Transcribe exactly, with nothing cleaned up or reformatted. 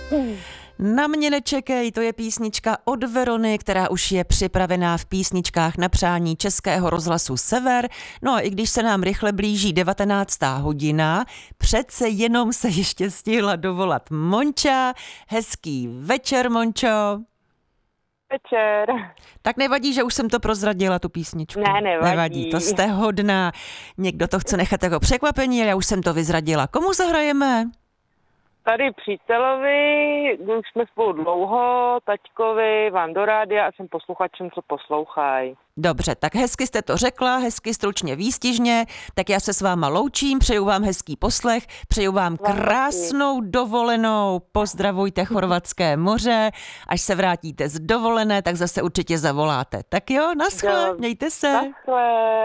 Na mě nečekej, to je písnička od Verony, která už je připravená v písničkách na přání Českého rozhlasu Sever. No a i když se nám rychle blíží devatenáctá hodina, přece jenom se ještě stihla dovolat Monča. Hezký večer, Mončo. Večer. Tak nevadí, že už jsem to prozradila, tu písničku? Ne, nevadí. Nevadí, to jste hodná. Někdo to chce nechat jako překvapení, ale já už jsem to vyzradila. Komu zahrajeme? Tady přítelovi, už jsme spolu dlouho, taťkovi, vám do rádia a jsem posluchačem, co poslouchají. Dobře, tak hezky jste to řekla, hezky stručně výstižně, tak já se s váma loučím, přeju vám hezký poslech, přeju vám krásnou dovolenou, pozdravujte Chorvatské moře, až se vrátíte z dovolené, tak zase určitě zavoláte. Tak jo, naschle, mějte se. Naschle.